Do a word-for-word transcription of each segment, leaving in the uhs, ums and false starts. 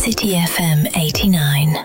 City F M eighty-nine.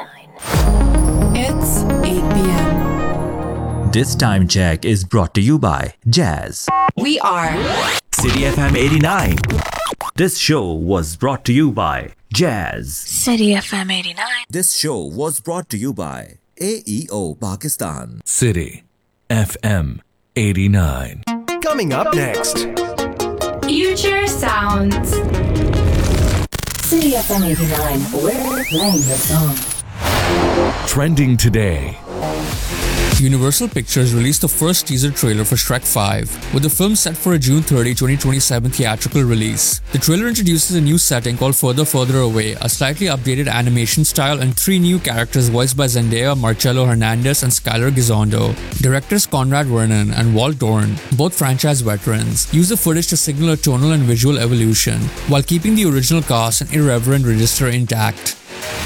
It's eight p.m. This time check is brought to you by Jazz. We are City F M eighty-nine. This show was brought to you by Jazz. City F M eighty-nine. This show was brought to you by A E O Pakistan. City F M eighty-nine. Coming up next, Future Sounds. City F M eighty-nine. We're playing the song. Trending today. Universal Pictures released the first teaser trailer for Shrek five, with the film set for a June thirtieth, twenty twenty-seven theatrical release. The trailer introduces a new setting called Further Further Away, a slightly updated animation style, and three new characters voiced by Zendaya, Marcello Hernandez, and Skylar Gisondo. Directors Conrad Vernon and Walt Dorn, both franchise veterans, use the footage to signal a tonal and visual evolution, while keeping the original cast and irreverent register intact.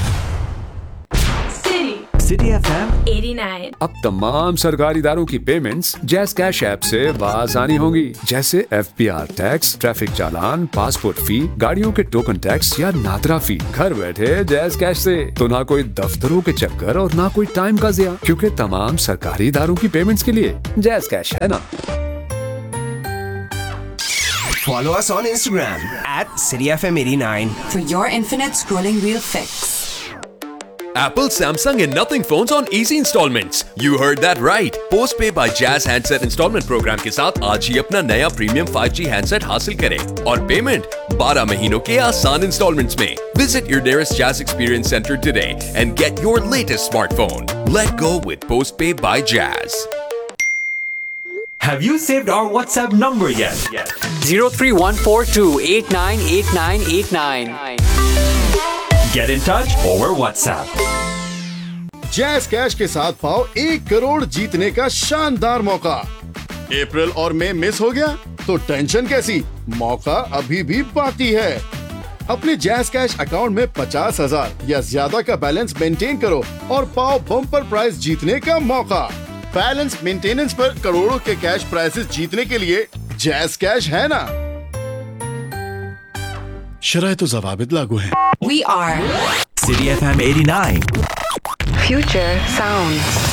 City F M eighty-nine. अब तमाम सरकारी इदारों की payments jazz cash app से आसानी होंगी, जैसे F P R tax, traffic चालान, passport फी, गाड़ियों के टोकन टैक्स या नादरा फी। घर बैठे जैज़ कैश से तो ना कोई दफ्तरों के चक्कर और ना कोई टाइम का ज़िया, क्योंकि तमाम सरकारी इदारों की पेमेंट्स के लिए जैज़ कैश है ना। follow us on Instagram at City F M eighty-nine. For your infinite scrolling reel fix. Apple, Samsung and Nothing phones on easy installments. You heard that right. Postpay by Jazz handset installment program के साथ आज ही अपना नया premium five G handset हासिल करें और payment बारह महीनों के आसान इंस्टॉलमेंट्स में. Visit your nearest Jazz Experience Center today and get your latest smartphone. Let go with Postpay by Jazz. Have you saved our WhatsApp number yet? Yes. zero three one four two eight nine eight nine eight nine. Get in touch over WhatsApp. Jazz cash के साथ पाओ एक करोड़ जीतने का शानदार मौका। अप्रैल और मई miss हो गया तो टेंशन कैसी, मौका अभी भी बाकी है। अपने जैज़ कैश अकाउंट में पचास हजार या ज्यादा का बैलेंस मेंटेन करो और पाओ बम्पर प्राइज जीतने का मौका। बैलेंस मेंटेनेंस पर करोड़ों के कैश प्राइजेस जीतने के लिए जैज़ कैश है ना। शराइत ज़वाबित लागू है। We are City F M eighty-nine. Future Sounds.